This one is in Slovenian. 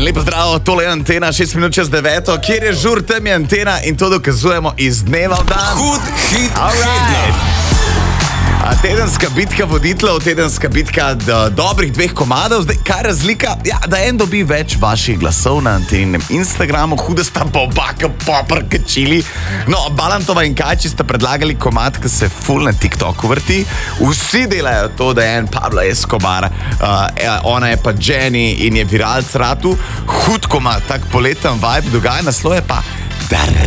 Lepo zdrav, tole je Antena, 6 minut čez 9, kjer je žur, tam je Antena in to dokazujemo iz dneva v dan. Hud hit Alright. A tedenska bitka voditeljev, tedenska bitka dobrih 2 komadov. Zdaj, kaj je razlika? Ja, da en dobi več vaših glasov na Anteninem Instagramu, huda sta pa oba poprkačili. No, Balantova in Kajči sta predlagali komad, ki se ful na TikToku vrti. Vsi delajo to, da je en Pablo Escobar, ona je pa Jenny in je viralc ratu. Hud komad, tak poleten vibe, dogaja, naslov je pa